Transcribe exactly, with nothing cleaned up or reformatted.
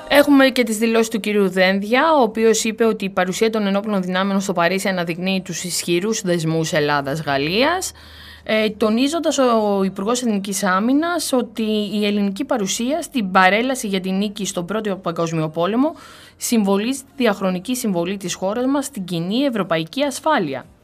Έχουμε και τις δηλώσεις του κυρίου Δένδια, ο οποίος είπε ότι η παρουσία των ενόπλων δυνάμεων στο Παρίσι αναδεικνύει τους ισχυρούς δεσμούς Ελλάδας-Γαλλίας, ε, τονίζοντας ο Υπουργός Εθνικής Άμυνας ότι η ελληνική παρουσία στην παρέλαση για την νίκη στον Πρώτο Παγκόσμιο Πόλεμο συμβολίζει τη διαχρονική συμβολή της χώρας μας στην κοινή ευρωπαϊκή ασφάλεια.